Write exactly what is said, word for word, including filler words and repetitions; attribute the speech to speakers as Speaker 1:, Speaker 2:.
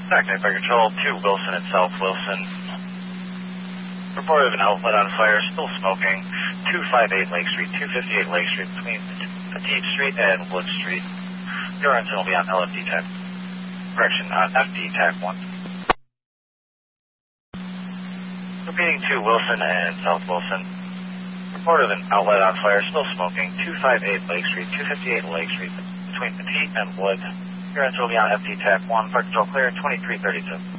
Speaker 1: Backnight Fire Control, two Wilson and South Wilson. Report of an outlet on fire, still smoking. two fifty-eight Lake Street, two fifty-eight Lake Street, between Petite Street and Wood Street. Your incident will be on L F D TAC. Correction, on F D TAC one. Repeating two Wilson and South Wilson. Report of an outlet on fire, still smoking. two fifty-eight Lake Street, two fifty-eight Lake Street, between Petite and Wood. Your incident will be on F D TAC one. Fire Control clear, twenty-three thirty-two.